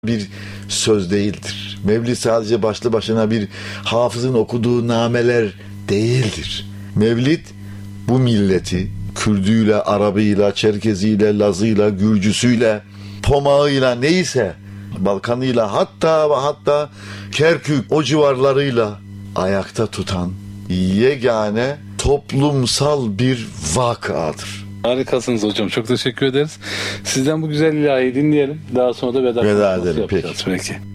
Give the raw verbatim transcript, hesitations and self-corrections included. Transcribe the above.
bir söz değildir. Mevlid sadece başlı başına bir hafızın okuduğu nameler değildir. Mevlid bu milleti Kürdüyle, Arabıyla, Çerkeziyle, Lazıyla, Gürcüsüyle, Pomağıyla, neyse Balkanıyla, hatta ve hatta Kerkük o civarlarıyla ayakta tutan yegane toplumsal bir vakadır. Harikasınız hocam. Çok teşekkür ederiz. Sizden bu güzel ilahiyi dinleyelim. Daha sonra da veda, Veda edelim. Peki. Peki.